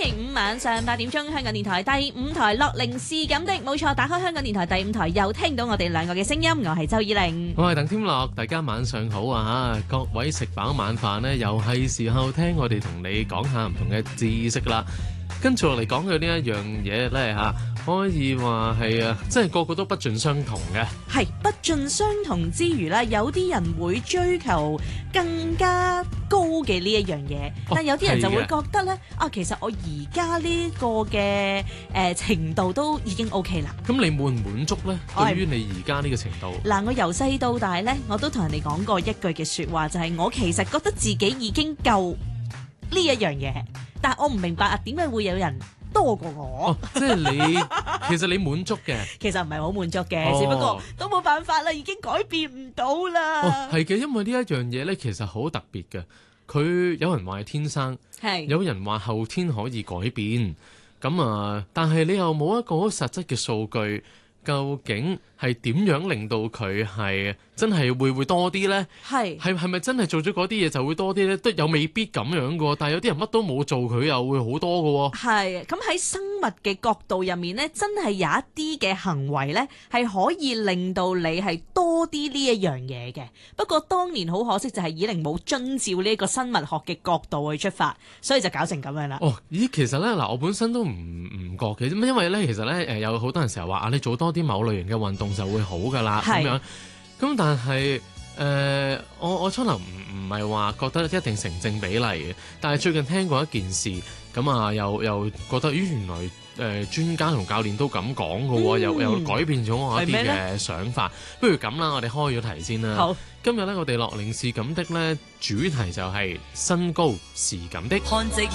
期五晚上8點鐘，香港電台第五台樂齡是咁的，冇錯，打開香港電台第五台又聽到我哋兩個嘅聲音，我係周以玲， 我係鄧添樂，大家晚上好啊！各位食飽晚飯呢，又係時候聽我哋同你講下唔同嘅知識啦。跟住落嚟講嘅呢一樣嘢呢，嚇，可以話係即係個個都不盡相同嘅。 係不盡相同之餘啦，有啲人會追求更加高嘅呢一樣嘢，但有啲人就會覺得呢，其實我而家呢個嘅程度都已經 OK 啦。 咁你滿唔滿足呢？對於你而家呢個程度？ 嗱，我由細到大呢，我都同人哋講過一句嘅説話，就係我其實覺得自己已經夠呢一樣嘢。但係我唔明白點解會有人多過我？ 即係你其實你滿足嘅， 其實唔係好滿足嘅，只不過都冇辦法啦，已經改變唔到啦。 係嘅，因為呢一樣嘢咧，其實好特別嘅。佢有人話係天生，有人話後天可以改變。咁但係你又冇一個好實質嘅數據，究竟係點樣令到佢係真係會多啲呢？係咪真係做咗嗰啲嘢就會多啲呢？都有未必咁樣嘅，但係有啲人乜都冇做，佢又會好多嘅。 係咁喺生物嘅角度入面呢，真係有一啲嘅行為呢，係可以令到你係多啲呢一樣嘢嘅。不過當年好可惜就係以玲冇遵照呢一個生物學嘅角度去出發，所以就搞成咁樣啦。 咦，其實呢，嗱，我本身都唔覺嘅，因為呢，其實呢，有好多人成日話你做多啲某類型嘅運動就會好噶啦，咁樣。咁但係我初頭唔係話覺得一定成正比例嘅，但係最近聽過一件事，咁又覺得原來專家同教練都咁講嘅喎，又改變咗我一啲嘅想法。不如咁啦，我哋開咗題先啦。好，今日咧我哋樂齡是咁的咧主題就係身高是咁的。